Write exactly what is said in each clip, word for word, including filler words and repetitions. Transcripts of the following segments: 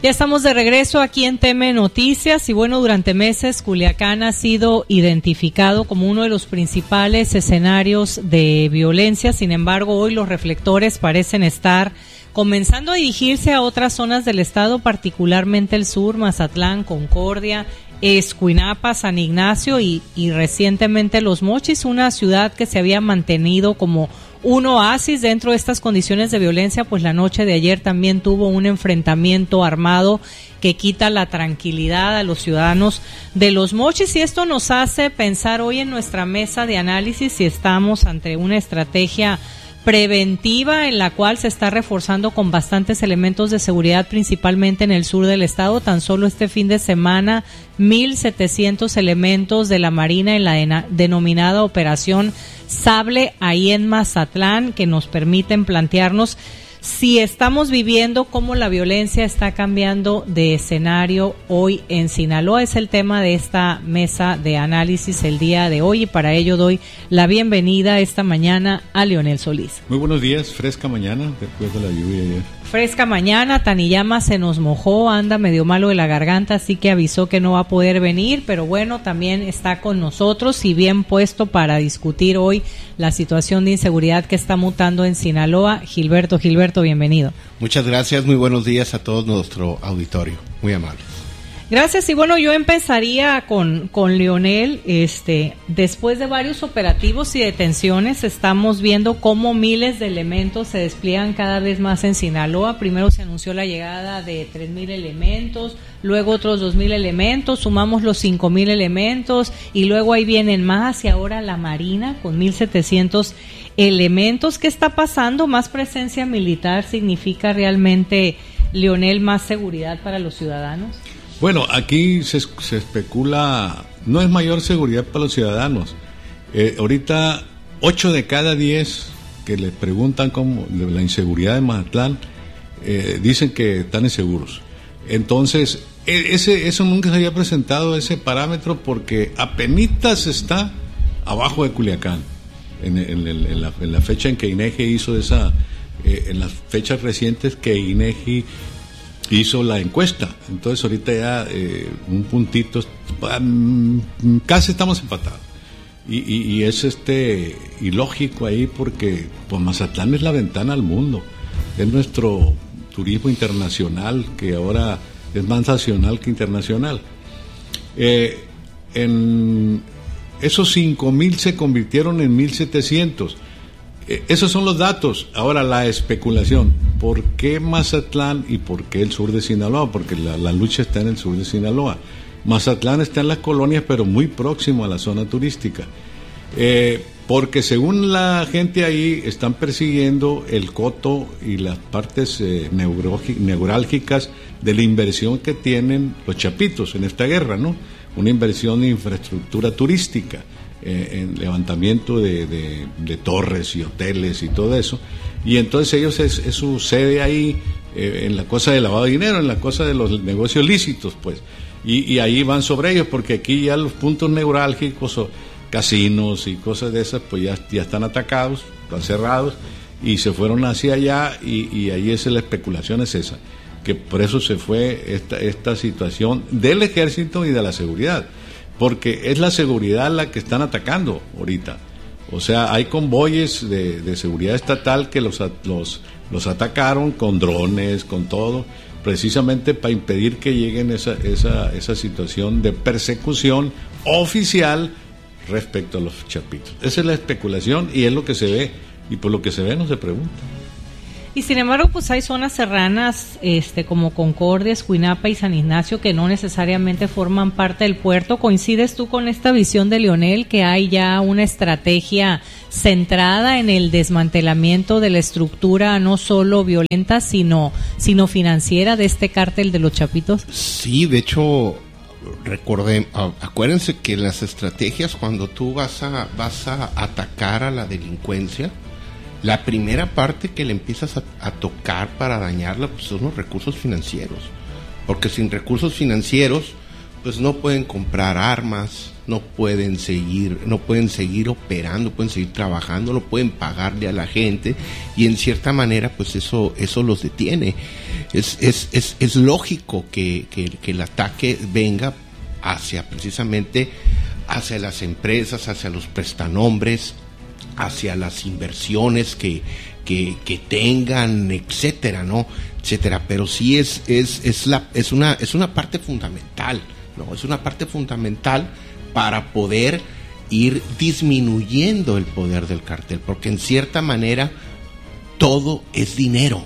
Ya estamos de regreso aquí en T M Noticias y bueno, durante meses Culiacán ha sido identificado como uno de los principales escenarios de violencia. Sin embargo, hoy los reflectores parecen estar comenzando a dirigirse a otras zonas del estado, particularmente el sur, Mazatlán, Concordia, Escuinapa, San Ignacio y, y recientemente Los Mochis, una ciudad que se había mantenido como un oasis dentro de estas condiciones de violencia. Pues la noche de ayer también tuvo un enfrentamiento armado que quita la tranquilidad a los ciudadanos de Los Mochis, y esto nos hace pensar hoy en nuestra mesa de análisis si estamos ante una estrategia preventiva en la cual se está reforzando con bastantes elementos de seguridad, principalmente en el sur del estado. Tan solo este fin de semana, mil setecientos elementos de la Marina en la dena- denominada Operación Sable, ahí en Mazatlán, que nos permiten plantearnos si estamos viviendo cómo la violencia está cambiando de escenario hoy en Sinaloa. Es el tema de esta mesa de análisis el día de hoy, y para ello doy la bienvenida esta mañana a Leonel Solís. Muy buenos días, fresca mañana después de la lluvia ayer. Fresca mañana, Taniyama se nos mojó, anda medio malo de la garganta, así que avisó que no va a poder venir, pero bueno, también está con nosotros y bien puesto para discutir hoy la situación de inseguridad que está mutando en Sinaloa. Gilberto, Gilberto, bienvenido. Muchas gracias, muy buenos días a todo nuestro auditorio, muy amables. Gracias, y bueno, yo empezaría con, con Leonel. Este, después de varios operativos y detenciones, estamos viendo cómo miles de elementos se despliegan cada vez más en Sinaloa. Primero se anunció la llegada de tres mil elementos, luego otros dos mil elementos, sumamos los cinco mil elementos, y luego ahí vienen más, y ahora la Marina con mil setecientos elementos. ¿Qué está pasando? ¿Más presencia militar significa realmente, Leonel, más seguridad para los ciudadanos? Bueno, aquí se, se especula, no es mayor seguridad para los ciudadanos. Eh, ahorita, ocho de cada diez que les preguntan cómo de la inseguridad de Mazatlán, eh, dicen que están inseguros. Entonces, ese, eso nunca se había presentado, ese parámetro, porque apenitas está abajo de Culiacán. En, en, en, la, en la fecha en que INEGI hizo esa, eh, en las fechas recientes que INEGI hizo la encuesta. Entonces ahorita ya eh, un puntito, um, casi estamos empatados, y, y, y es este ilógico ahí, porque pues Mazatlán es la ventana al mundo, es nuestro turismo internacional, que ahora es más nacional que internacional. Eh, en esos cinco mil se convirtieron en mil setecientos. Eh, esos son los datos. Ahora la especulación, ¿por qué Mazatlán y por qué el sur de Sinaloa? Porque la, la lucha está en el sur de Sinaloa. Mazatlán está en las colonias, pero muy próximo a la zona turística, eh, porque según la gente ahí están persiguiendo el coto y las partes eh, neurálgicas de la inversión que tienen los chapitos en esta guerra, ¿no? Una inversión en infraestructura turística, Eh, en levantamiento de, de, de torres y hoteles y todo eso, y entonces ellos es, es su sede ahí, eh, en la cosa de lavado de dinero, en la cosa de los negocios lícitos, pues, y, y ahí van sobre ellos, porque aquí ya los puntos neurálgicos o casinos y cosas de esas pues ya, ya están atacados, están cerrados, y se fueron hacia allá, y, y ahí es la especulación, es esa, que por eso se fue esta, esta situación del ejército y de la seguridad, porque es la seguridad la que están atacando ahorita. O sea, hay convoyes de, de seguridad estatal que los, los, los atacaron con drones, con todo, precisamente para impedir que lleguen esa, esa, esa situación de persecución oficial respecto a los chapitos. Esa es la especulación y es lo que se ve, y por lo que se ve no se pregunta. Y sin embargo, pues hay zonas serranas, este, como Concordia, Escuinapa y San Ignacio, que no necesariamente forman parte del puerto. ¿Coincides tú con esta visión de Leonel, que hay ya una estrategia centrada en el desmantelamiento de la estructura no solo violenta, sino, sino financiera de este cártel de los chapitos? Sí, de hecho, recordé, acuérdense que las estrategias, cuando tú vas a, vas a atacar a la delincuencia, la primera parte que le empiezas a, a tocar para dañarla, pues son los recursos financieros, porque sin recursos financieros pues no pueden comprar armas, no pueden seguir, no pueden seguir operando, pueden seguir trabajando, no pueden pagarle a la gente, y en cierta manera pues eso, eso los detiene. Es, es, es, es lógico que, que, que el ataque venga hacia precisamente hacia las empresas, hacia los prestanombres, hacia las inversiones que, que, que tengan, etcétera, ¿no? etcétera. Pero sí es, es, es la, es una, es una parte fundamental, ¿no? Es una parte fundamental para poder ir disminuyendo el poder del cartel, porque en cierta manera todo es dinero,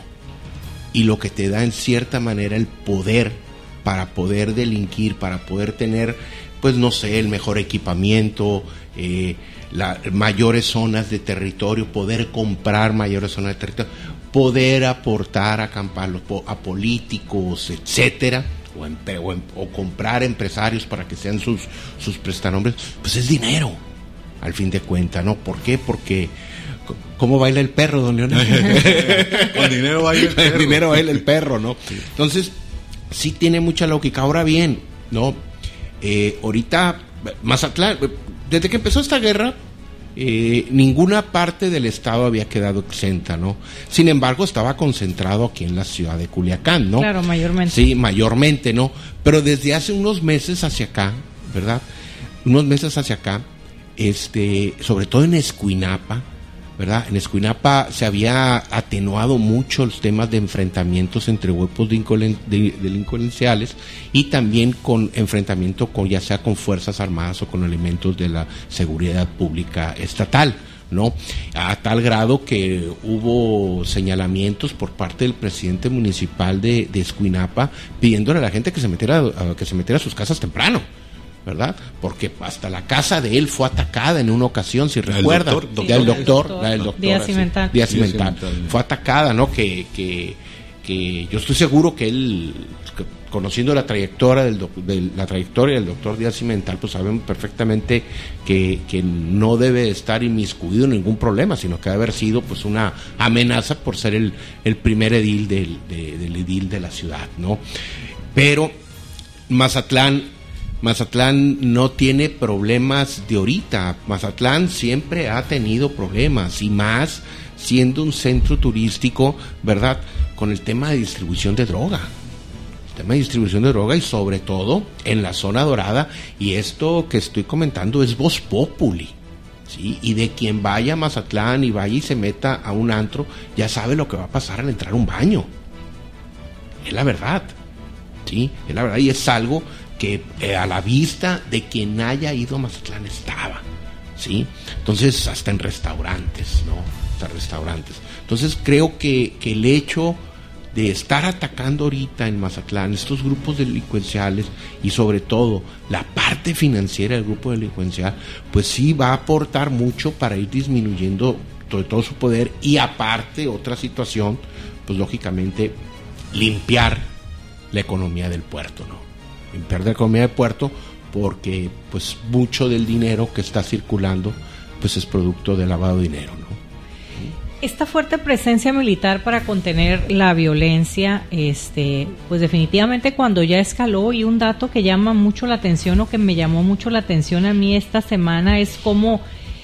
y lo que te da en cierta manera el poder para poder delinquir, para poder tener, pues no sé, el mejor equipamiento, eh, la, mayores zonas de territorio, poder comprar mayores zonas de territorio, poder aportar a, campar, a políticos, etcétera, o, en, o, en, o comprar empresarios para que sean sus, sus prestanombres, pues es dinero, al fin de cuentas, ¿no? ¿Por qué? Porque ¿cómo baila el perro, don Leonel? Con dinero baila el perro. Con dinero baila el perro, ¿no? Sí. Entonces, sí tiene mucha lógica. Ahora bien, ¿no? Eh, ahorita, Mazatlán, desde que empezó esta guerra, eh, ninguna parte del estado había quedado exenta, ¿no? Sin embargo, estaba concentrado aquí en la ciudad de Culiacán, ¿no? Claro, mayormente. Sí, mayormente, ¿no? Pero desde hace unos meses hacia acá, ¿verdad? Unos meses hacia acá, este, sobre todo en Escuinapa, ¿verdad? En Escuinapa se había atenuado mucho los temas de enfrentamientos entre grupos delincuenciales, y también con enfrentamiento con, ya sea con fuerzas armadas o con elementos de la seguridad pública estatal, ¿no? A tal grado que hubo señalamientos por parte del presidente municipal de, de Escuinapa pidiéndole a la gente que se metiera a, que se metiera a sus casas temprano, ¿verdad? Porque hasta la casa de él fue atacada en una ocasión, si recuerdan, doctor, doctor, el doctor, doctor, la del doctor Díaz Cimental. Díaz Cimental, fue atacada, ¿no? Que, que, que yo estoy seguro que él, que, conociendo la trayectoria del, de la trayectoria del doctor Díaz Cimental, pues sabemos perfectamente que, que no debe estar inmiscuido en ningún problema, sino que debe haber sido pues una amenaza por ser el, el primer edil del, de, del edil de la ciudad, ¿no? Pero Mazatlán Mazatlán no tiene problemas de ahorita. Mazatlán siempre ha tenido problemas, y más siendo un centro turístico, ¿verdad? Con el tema de distribución de droga. El tema de distribución de droga, y sobre todo en la zona dorada. Y esto que estoy comentando es voz populi, ¿sí? Y de quien vaya a Mazatlán y vaya y se meta a un antro, ya sabe lo que va a pasar al entrar a un baño. Es la verdad, ¿sí? Es la verdad, y es algo que eh, a la vista de quien haya ido a Mazatlán estaba, ¿sí? Entonces, hasta en restaurantes, ¿no? Hasta restaurantes. Entonces, creo que, que el hecho de estar atacando ahorita en Mazatlán estos grupos delincuenciales, y sobre todo la parte financiera del grupo delincuencial, pues sí va a aportar mucho para ir disminuyendo todo, todo su poder, y aparte, otra situación, pues lógicamente, limpiar la economía del puerto, ¿no? Limpiar la economía del puerto, porque pues mucho del dinero que está circulando pues es producto de lavado de dinero, ¿no? Esta fuerte presencia militar para contener la violencia, este, pues definitivamente cuando ya escaló, y un dato que llama mucho la atención, o que me llamó mucho la atención a mí esta semana, es cómo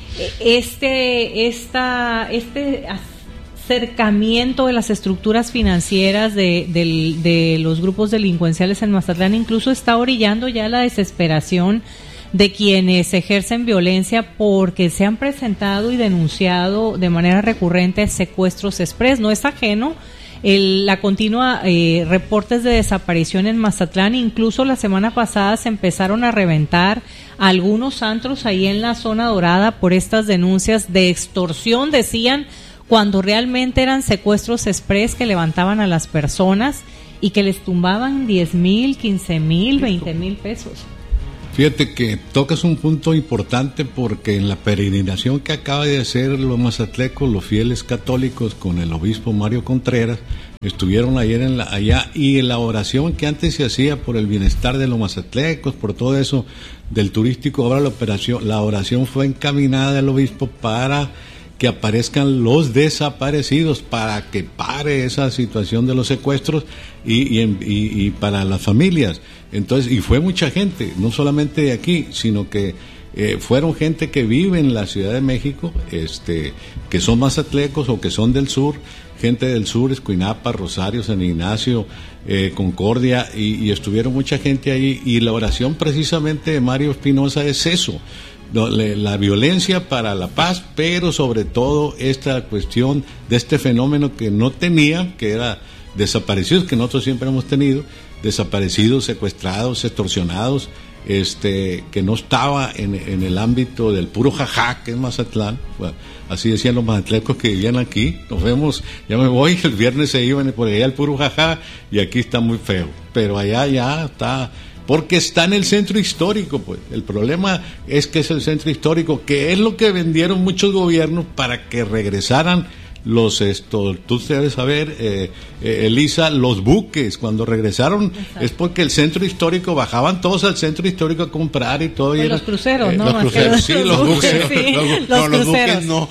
este, esta, este acercamiento de las estructuras financieras de, de, de los grupos delincuenciales en Mazatlán incluso está orillando ya la desesperación de quienes ejercen violencia, porque se han presentado y denunciado de manera recurrente secuestros express. No es ajeno el, la continua eh, reportes de desaparición en Mazatlán. Incluso la semana pasada se empezaron a reventar algunos antros ahí en la zona dorada por estas denuncias de extorsión, decían, cuando realmente eran secuestros express que levantaban a las personas y que les tumbaban diez mil, quince mil, veinte mil pesos. Fíjate que tocas un punto importante, porque en la peregrinación que acaba de hacer los mazatlecos, los fieles católicos, con el obispo Mario Contreras, estuvieron ayer en la, allá, y en la oración que antes se hacía por el bienestar de los mazatlecos, por todo eso del turístico, ahora la operación, la oración fue encaminada al obispo para que aparezcan los desaparecidos para que pare esa situación de los secuestros y, y, y, y para las familias. Entonces, y fue mucha gente, no solamente de aquí, sino que eh, fueron gente que vive en la Ciudad de México, este, que son mazatlecos o que son del sur, gente del sur, Escuinapa, Rosario, San Ignacio, eh, Concordia, y, y estuvieron mucha gente ahí, y la oración precisamente de Mario Espinosa es eso, la violencia para la paz, pero sobre todo esta cuestión de este fenómeno que no tenía, que era desaparecidos, que nosotros siempre hemos tenido, desaparecidos, secuestrados, extorsionados, este, que no estaba en, en el ámbito del puro jajá, que es Mazatlán. Así decían los mazatlecos que vivían aquí. Nos vemos, ya me voy, el viernes se iban por allá el puro jajá, y aquí está muy feo, pero allá ya está, porque está en el centro histórico. Pues el problema es que es el centro histórico, que es lo que vendieron muchos gobiernos para que regresaran los, esto, tú debes saber, eh, eh, Elisa, los buques, cuando regresaron. Exacto. Es porque el centro histórico, bajaban todos al centro histórico a comprar y todo. Pues y era, los cruceros, eh, ¿no? Los cruceros, sí, los, los buques, buques, sí, los, los, no, los cruceros. buques no.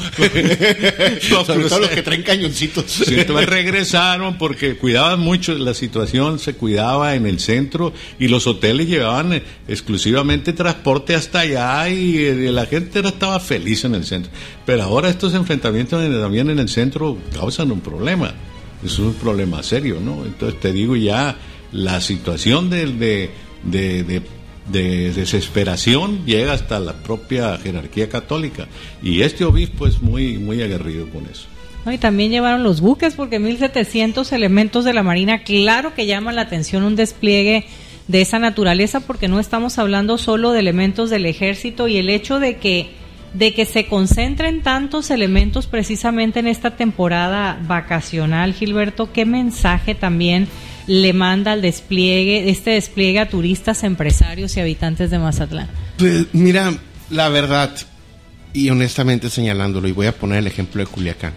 los Sobre todo los que traen cañoncitos. Sí, entonces regresaron porque cuidaban mucho la situación, se cuidaba en el centro, y los hoteles llevaban eh, exclusivamente transporte hasta allá, y eh, la gente era, estaba feliz en el centro. Pero ahora estos enfrentamientos en, también en el centro causan un problema. Es un problema serio, ¿no? Entonces te digo, ya la situación de, de, de, de, de desesperación llega hasta la propia jerarquía católica, y este obispo es muy, muy aguerrido con eso. No, y también llevaron los buques, porque mil setecientos elementos de la Marina, claro que llama la atención un despliegue de esa naturaleza, porque no estamos hablando solo de elementos del ejército, y el hecho de que de que se concentren tantos elementos precisamente en esta temporada vacacional, Gilberto, ¿qué mensaje también le manda al despliegue, este despliegue a turistas, empresarios y habitantes de Mazatlán? Pues mira, la verdad, y honestamente señalándolo, y voy a poner el ejemplo de Culiacán,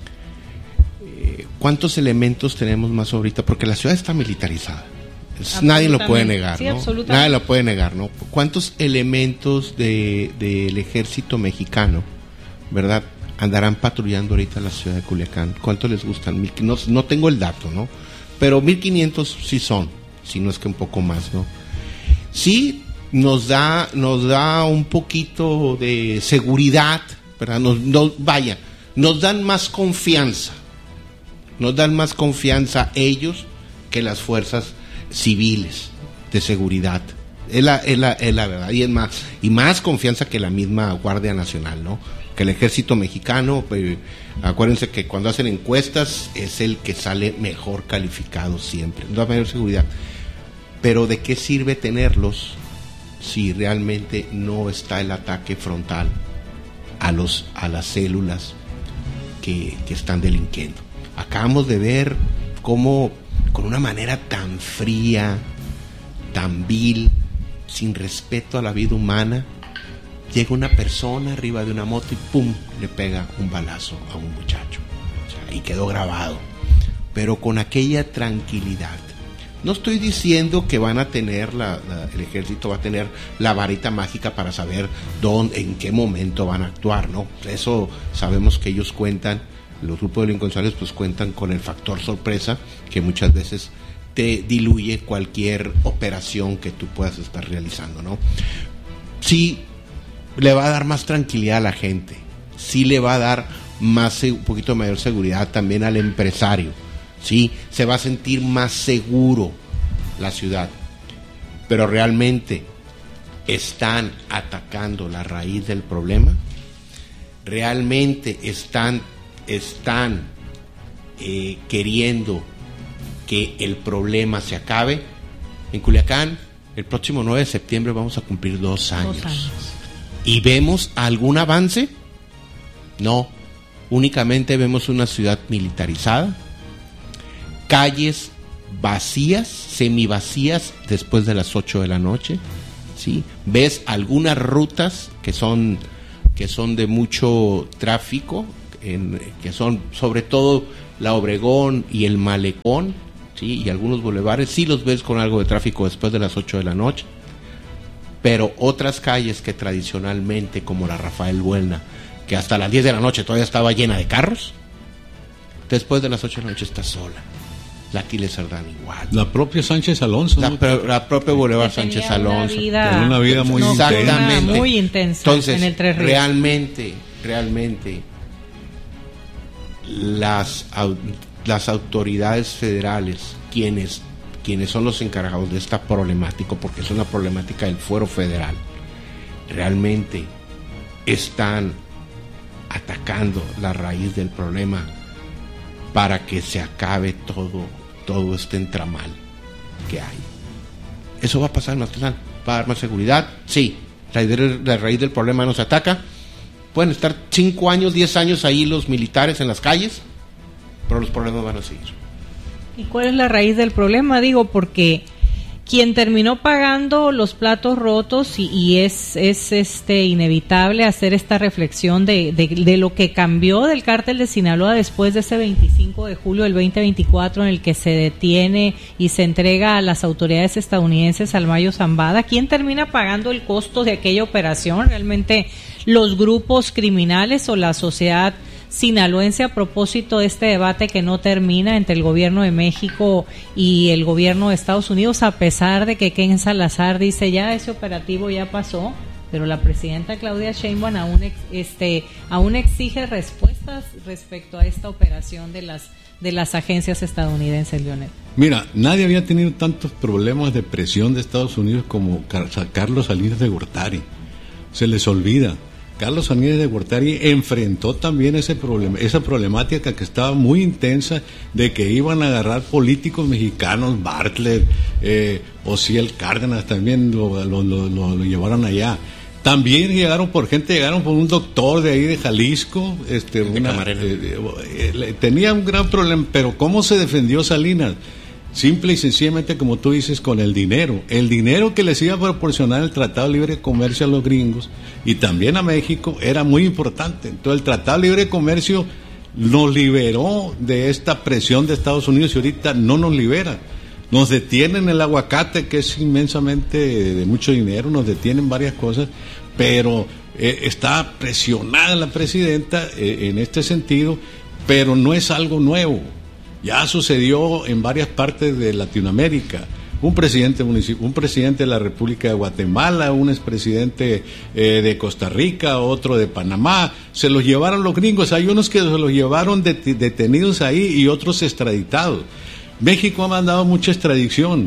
eh, ¿cuántos elementos tenemos más ahorita? Porque la ciudad está militarizada. Nadie lo puede negar, sí, ¿no? Nadie lo puede negar, ¿no? ¿Cuántos elementos de del ejército mexicano, verdad, andarán patrullando ahorita la ciudad de Culiacán? ¿Cuántos les gustan? No, no tengo el dato, ¿no? Pero mil quinientos sí son, si no es que un poco más, ¿no? Sí nos da nos da un poquito de seguridad, ¿verdad? Nos, nos vaya, nos dan más confianza, nos dan más confianza ellos que las fuerzas civiles de seguridad. Es la, es la, es la verdad, y es más, y más confianza que la misma Guardia Nacional, ¿no? Que el ejército mexicano, eh, acuérdense que cuando hacen encuestas es el que sale mejor calificado siempre, da mayor seguridad. Pero ¿de qué sirve tenerlos si realmente no está el ataque frontal a los a las células que, que están delinquiendo? Acabamos de ver cómo, con una manera tan fría, tan vil, sin respeto a la vida humana, llega una persona arriba de una moto y ¡pum!, le pega un balazo a un muchacho. O sea, y quedó grabado, pero con aquella tranquilidad. No estoy diciendo que van a tener, la, la, el ejército va a tener la varita mágica para saber dónde, en qué momento van a actuar, ¿no? Eso sabemos que ellos cuentan, los grupos delincuenciales pues cuentan con el factor sorpresa, que muchas veces te diluye cualquier operación que tú puedas estar realizando, ¿no? Sí le va a dar más tranquilidad a la gente, sí le va a dar más, un poquito mayor seguridad también al empresario, sí, se va a sentir más seguro la ciudad, pero realmente están atacando la raíz del problema, realmente están están eh, queriendo que el problema se acabe. En Culiacán, el próximo nueve de septiembre vamos a cumplir dos años. Dos años. ¿Y vemos algún avance? No, únicamente vemos una ciudad militarizada, calles vacías, semivacías después de las ocho de la noche, ¿sí? Ves algunas rutas que son, que son de mucho tráfico, en, que son sobre todo la Obregón y el Malecón, ¿sí? Y algunos bulevares, sí los ves con algo de tráfico después de las ocho de la noche, pero otras calles que tradicionalmente, como la Rafael Buelna, que hasta las diez de la noche todavía estaba llena de carros, después de las ocho de la noche está sola. La Aquiles Cerdán igual. La propia Sánchez Alonso. La, ¿no? la propia Boulevard Sánchez Alonso. Vida, una vida muy no, intensa. Muy intensa. Entonces, en el Tres Ríos. realmente, realmente, las, las autoridades federales, quienes, quienes son los encargados de esta problemática, porque es una problemática del fuero federal, realmente están atacando la raíz del problema para que se acabe todo, todo este entramal que hay. Eso va a pasar en Mazatlán. ¿Va a dar más seguridad? Sí. La, la raíz del problema no se ataca. Pueden estar cinco años, diez años ahí los militares en las calles, pero los problemas van a seguir. ¿Y cuál es la raíz del problema? Digo, porque quien terminó pagando los platos rotos y, y es, es este inevitable hacer esta reflexión de, de, de lo que cambió del cártel de Sinaloa después de ese veinticinco de julio del veinte veinticuatro en el que se detiene y se entrega a las autoridades estadounidenses al Mayo Zambada. ¿Quién termina pagando el costo de aquella operación? ¿Realmente los grupos criminales o la sociedad sinaloense, a propósito de este debate que no termina entre el gobierno de México y el gobierno de Estados Unidos, a pesar de que Ken Salazar dice ya ese operativo ya pasó, pero la presidenta Claudia Sheinbaum aún ex, este aún exige respuestas respecto a esta operación de las de las agencias estadounidenses, Leonel? Mira, nadie había tenido tantos problemas de presión de Estados Unidos como Carlos Salinas de Gortari. Se les olvida. Carlos Salinas de Gortari enfrentó también ese problema, esa problemática que estaba muy intensa de que iban a agarrar políticos mexicanos, Bartlett, eh, Ociel Cárdenas también lo, lo, lo, lo, lo llevaron allá. También llegaron por gente, llegaron por un doctor de ahí de Jalisco, este, de una, eh, eh, tenía un gran problema, pero ¿cómo se defendió Salinas? Simple y sencillamente, como tú dices, con el dinero. El dinero que les iba a proporcionar el Tratado de Libre Comercio a los gringos y también a México era muy importante. Entonces el Tratado de Libre Comercio nos liberó de esta presión de Estados Unidos y ahorita no nos libera. Nos detienen el aguacate, que es inmensamente de mucho dinero, nos detienen varias cosas, pero eh, está presionada la presidenta eh, en este sentido, pero no es algo nuevo. Ya sucedió en varias partes de Latinoamérica. Un presidente municipal, un presidente de la República de Guatemala, un expresidente eh, de Costa Rica, otro de Panamá, se los llevaron los gringos. Hay unos que se los llevaron det- detenidos ahí y otros extraditados. México ha mandado mucha extradición.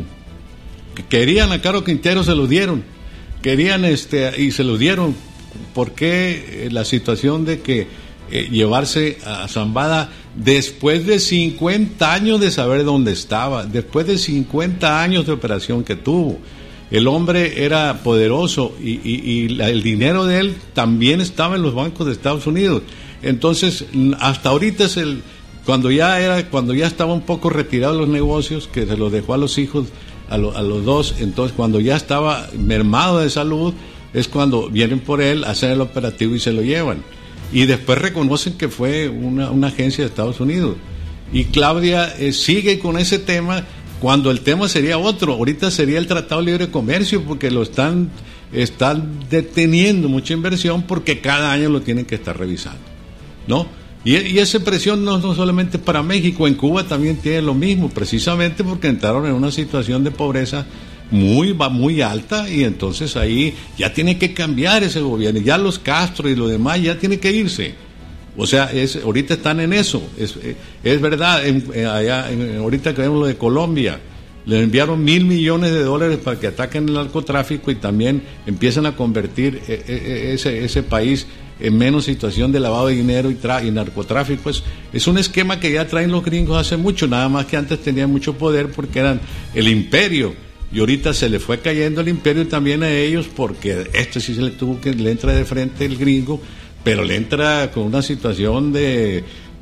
Querían a Caro Quintero, se los dieron. Querían este y se los dieron. ¿Por qué la situación de que Eh, llevarse a Zambada después de cincuenta años de saber dónde estaba, después de cincuenta años de operación que tuvo? El hombre era poderoso y, y, y la, el dinero de él también estaba en los bancos de Estados Unidos. Entonces, hasta ahorita es el cuando ya era cuando ya estaba un poco retirado de los negocios, que se los dejó a los hijos, a, lo, a los dos. Entonces, cuando ya estaba mermado de salud, es cuando vienen por él, hacen el operativo y se lo llevan. Y después reconocen que fue una, una agencia de Estados Unidos. Y Claudia eh, sigue con ese tema cuando el tema sería otro. Ahorita sería el Tratado de Libre Comercio, porque lo están, están deteniendo mucha inversión porque cada año lo tienen que estar revisando, ¿no? Y, y esa presión no, no solamente para México, en Cuba también tiene lo mismo, precisamente porque entraron en una situación de pobreza muy va muy alta y entonces ahí ya tiene que cambiar ese gobierno, ya los Castro y lo demás ya tiene que irse. O sea, es, ahorita están en eso, es, es verdad, en, allá, en, ahorita que vemos lo de Colombia, le enviaron mil millones de dólares para que ataquen el narcotráfico y también empiezan a convertir ese, ese país en menos situación de lavado de dinero y, tra- y narcotráfico. Es, es un esquema que ya traen los gringos hace mucho, nada más que antes tenían mucho poder porque eran el imperio. Y ahorita se le fue cayendo el imperio también a ellos, porque esto sí se le tuvo que, le entra de frente el gringo, pero le entra con una situación de,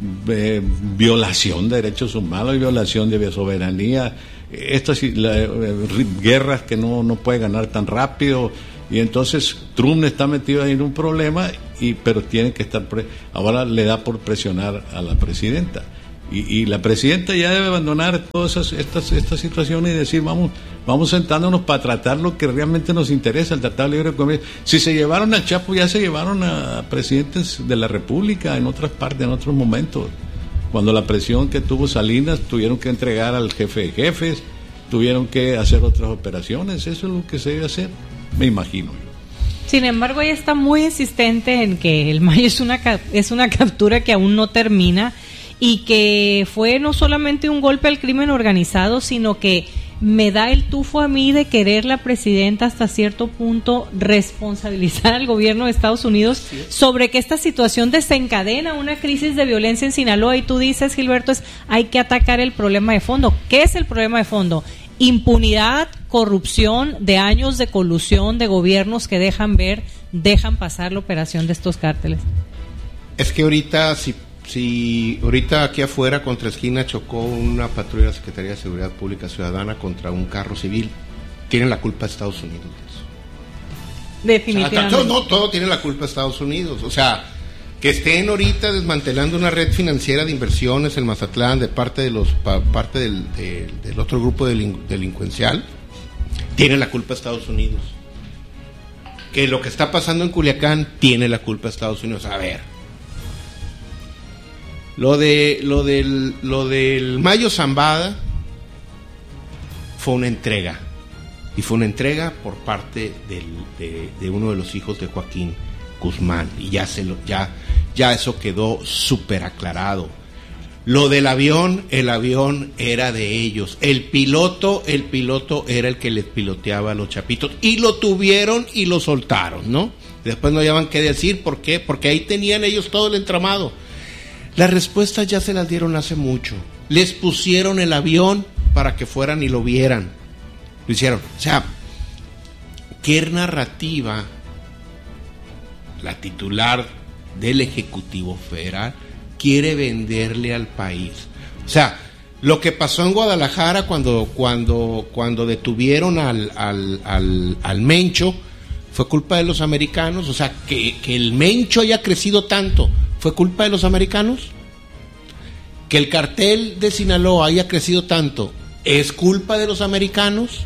de violación de derechos humanos y violación de soberanía, estas la, guerras que no, no puede ganar tan rápido, y entonces Trump está metido ahí en un problema, y pero tiene que estar, pre, ahora le da por presionar a la presidenta. Y, y la presidenta ya debe abandonar todas esas, estas, estas situaciones y decir, vamos, vamos sentándonos para tratar lo que realmente nos interesa, el Tratado de Libre Comercio. Si se llevaron al Chapo, ya se llevaron a presidentes de la República en otras partes, en otros momentos. Cuando la presión que tuvo Salinas, tuvieron que entregar al jefe de jefes, tuvieron que hacer otras operaciones. Eso es lo que se debe hacer, me imagino. Sin embargo, ella está muy insistente en que el Mayo es una, es una captura que aún no termina y que fue no solamente un golpe al crimen organizado, sino que me da el tufo a mí de querer la presidenta hasta cierto punto responsabilizar al gobierno de Estados Unidos sobre que esta situación desencadena una crisis de violencia en Sinaloa. Y tú dices, Gilberto, es hay que atacar el problema de fondo. ¿Qué es el problema de fondo? Impunidad, corrupción de años de colusión de gobiernos que dejan ver, dejan pasar la operación de estos cárteles. Es que ahorita, si, si ahorita aquí afuera contra esquina chocó una patrulla de la Secretaría de Seguridad Pública Ciudadana contra un carro civil, tienen la culpa Estados Unidos. Definitivamente. O sea, todo, no, todo tiene la culpa Estados Unidos. O sea, que estén ahorita desmantelando una red financiera de inversiones en Mazatlán de parte de los pa, parte del, de, del otro grupo delin, delincuencial, tiene la culpa Estados Unidos. Que lo que está pasando en Culiacán tiene la culpa Estados Unidos. A ver, lo de lo del lo del Mayo Zambada fue una entrega, y fue una entrega por parte del, de, de uno de los hijos de Joaquín Guzmán, y ya se lo ya ya eso quedó súper aclarado. Lo del avión, el avión era de ellos, el piloto el piloto era el que les piloteaba a los chapitos, y lo tuvieron y lo soltaron, ¿no? Después no hallaban qué decir. ¿Por qué? Porque ahí tenían ellos todo el entramado. Las respuestas ya se las dieron hace mucho. Les pusieron el avión para que fueran y lo vieran. Lo hicieron. O sea, ¿qué narrativa la titular del Ejecutivo Federal quiere venderle al país? O sea, lo que pasó en Guadalajara cuando cuando cuando detuvieron al al, al, al Mencho fue culpa de los americanos. O sea, que, que el Mencho haya crecido tanto fue culpa de los americanos. Que el cartel de Sinaloa haya crecido tanto es culpa de los americanos.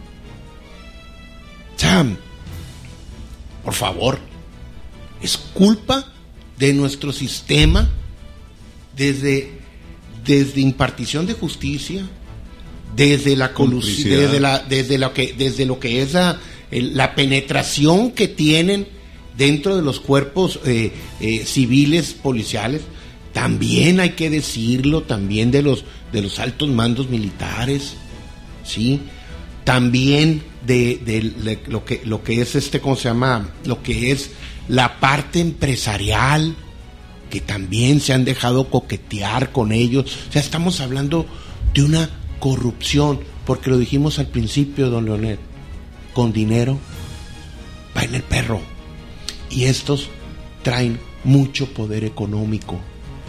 Sam, por favor, es culpa de nuestro sistema desde desde impartición de justicia, desde la colusión, desde la desde lo que desde lo que es la, la penetración que tienen dentro de los cuerpos eh, eh, civiles policiales. También hay que decirlo, también de los de los altos mandos militares, sí, también de, de, de lo que lo que es este cómo se llama lo que es la parte empresarial, que también se han dejado coquetear con ellos. O sea, estamos hablando de una corrupción, porque lo dijimos al principio, don Leonel, con dinero va en el perro, y estos traen mucho poder económico.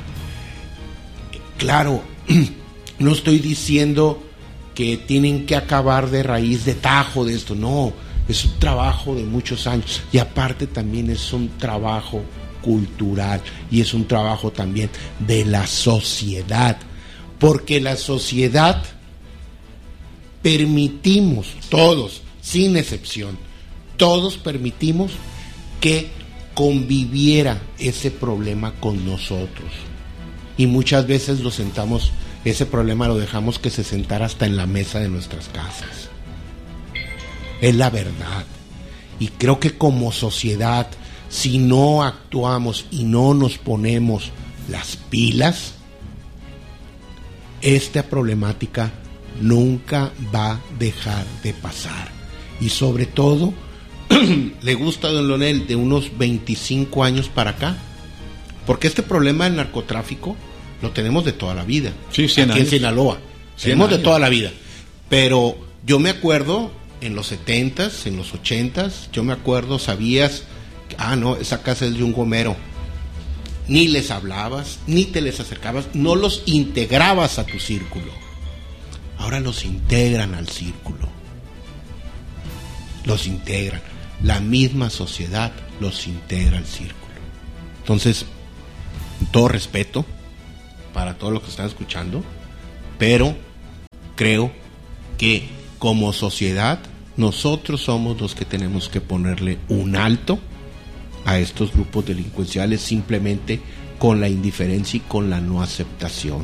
Claro, no estoy diciendo que tienen que acabar de raíz, de tajo de esto, no, es un trabajo de muchos años, y aparte también es un trabajo cultural, y es un trabajo también de la sociedad, porque la sociedad permitimos, todos, sin excepción, todos permitimos que conviviera ese problema con nosotros, y muchas veces lo sentamos, ese problema lo dejamos que se sentara hasta en la mesa de nuestras casas. Es la verdad. Y creo que como sociedad, si no actuamos y no nos ponemos las pilas, esta problemática nunca va a dejar de pasar. Y sobre todo, le gusta a don Leonel de unos veinticinco años para acá, porque este problema del narcotráfico lo tenemos de toda la vida, sí, aquí años. En Sinaloa, tenemos años. De toda la vida, pero yo me acuerdo en los setentas, en los ochentas, yo me acuerdo, sabías, ah no, esa casa es de un gomero, ni les hablabas, ni te les acercabas, no los integrabas a tu círculo. Ahora los integran al círculo, los integran, la misma sociedad los integra al círculo. Entonces, con todo respeto para todos los que están escuchando, pero creo que como sociedad nosotros somos los que tenemos que ponerle un alto a estos grupos delincuenciales simplemente con la indiferencia y con la no aceptación.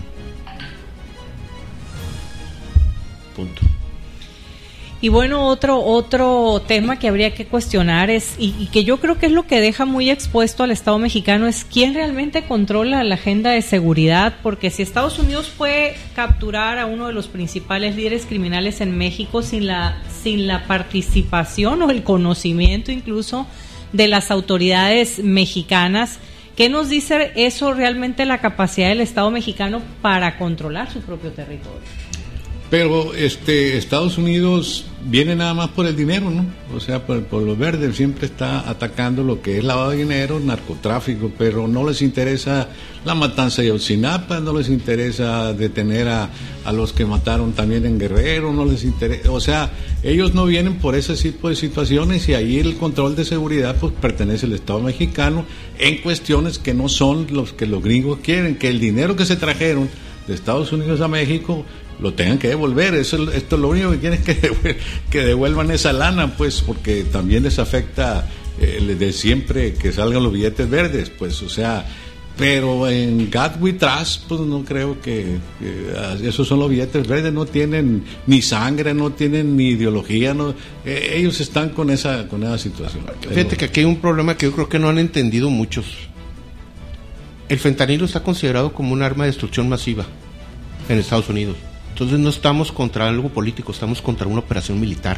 Punto. Y bueno, otro otro tema que habría que cuestionar es, y, y que yo creo que es lo que deja muy expuesto al Estado mexicano, es quién realmente controla la agenda de seguridad, porque si Estados Unidos puede capturar a uno de los principales líderes criminales en México sin la, sin la participación o el conocimiento incluso de las autoridades mexicanas, ¿qué nos dice eso realmente la capacidad del Estado mexicano para controlar su propio territorio? Pero este Estados Unidos viene nada más por el dinero, ¿no? O sea, por, por los verdes, siempre está atacando lo que es lavado de dinero, narcotráfico, pero no les interesa la matanza de Ayotzinapa, no les interesa detener a, a los que mataron también en Guerrero, no les interesa, o sea, ellos no vienen por ese tipo de situaciones, y ahí el control de seguridad pues pertenece al Estado mexicano en cuestiones que no son los que los gringos quieren, que el dinero que se trajeron de Estados Unidos a México lo tengan que devolver. Eso, esto lo único que quieren es que, devuel, que devuelvan esa lana, pues, porque también les afecta eh, de siempre que salgan los billetes verdes, pues, o sea, pero en God We Trust, pues no creo que, que esos son los billetes verdes, no tienen ni sangre, no tienen ni ideología, no, eh, ellos están con esa, con esa situación. Fíjate que aquí hay un problema que yo creo que no han entendido muchos. El fentanilo está considerado como un arma de destrucción masiva en Estados Unidos. Entonces no estamos contra algo político, estamos contra una operación militar.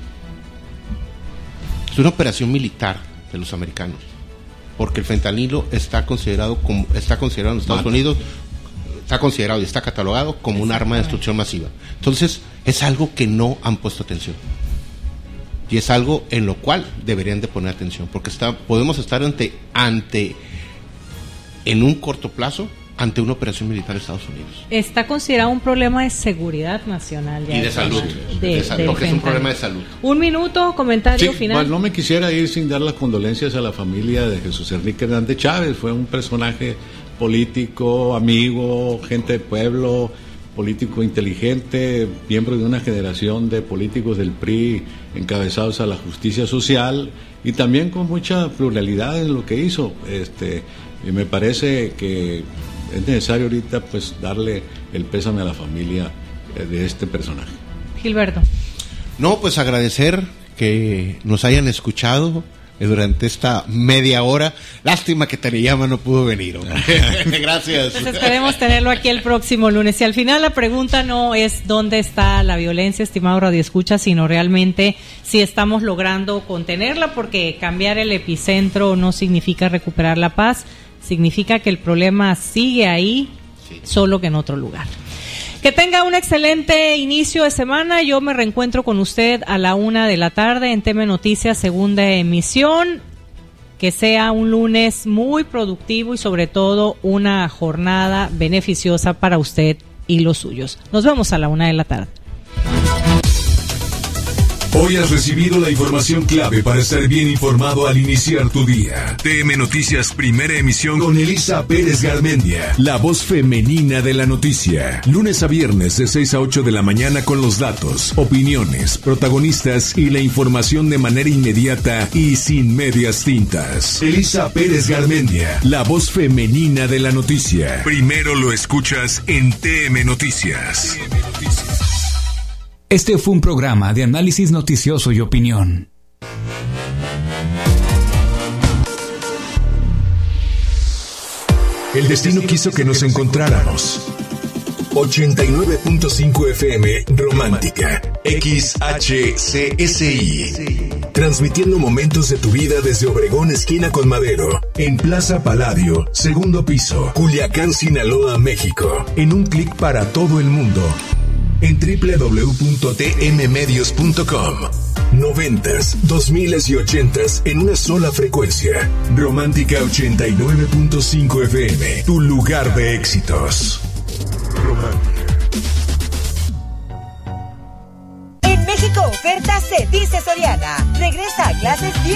Es una operación militar de los americanos, porque el fentanilo está considerado como está considerado en Estados Unidos, está considerado y está catalogado como un arma de destrucción masiva. Entonces es algo que no han puesto atención, y es algo en lo cual deberían de poner atención, porque está, podemos estar ante ante en un corto plazo ante una operación militar de Estados Unidos. Está considerado un problema de seguridad nacional. Y de salud. De, de salud, porque es un problema de salud. Un minuto, comentario sí, final. Bueno, no me quisiera ir sin dar las condolencias a la familia de Jesús Enrique Hernández Chávez. Fue un personaje político, amigo, gente de pueblo, político inteligente, miembro de una generación de políticos del P R I encabezados a la justicia social, y también con mucha pluralidad en lo que hizo. Este, y me parece que es necesario ahorita pues darle el pésame a la familia de este personaje. Gilberto. No, pues agradecer que nos hayan escuchado durante esta media hora. Lástima que Teriyama no pudo venir. Gracias. Pues esperemos tenerlo aquí el próximo lunes. Y al final la pregunta no es dónde está la violencia, estimado radioescucha, sino realmente si estamos logrando contenerla, porque cambiar el epicentro no significa recuperar la paz, significa que el problema sigue ahí, sí, solo que en otro lugar. Que tenga un excelente inicio de semana. Yo me reencuentro con usted a la una de la tarde en T M Noticias, segunda emisión. Que sea un lunes muy productivo y sobre todo una jornada beneficiosa para usted y los suyos. Nos vemos a la una de la tarde. Hoy has recibido la información clave para estar bien informado al iniciar tu día. T M Noticias, primera emisión con Elisa Pérez Garmendia, la voz femenina de la noticia. Lunes a viernes de seis a ocho de la mañana con los datos, opiniones, protagonistas y la información de manera inmediata y sin medias tintas. Elisa Pérez Garmendia, la voz femenina de la noticia. Primero lo escuchas en T M Noticias. T M Noticias. Este fue un programa de análisis noticioso y opinión. El destino quiso que nos encontráramos. ochenta y nueve punto cinco F M Romántica, X H C S I. Transmitiendo momentos de tu vida desde Obregón, esquina con Madero, en Plaza Palladio, segundo piso, Culiacán, Sinaloa, México. En un clic para todo el mundo. En doble u doble u doble u punto t m medios punto com. Noventas, dos miles y ochentas en una sola frecuencia. Romántica ochenta y nueve punto cinco F M, tu lugar de éxitos. Romántica. En México, oferta se dice Soriana. Regresa a clases diez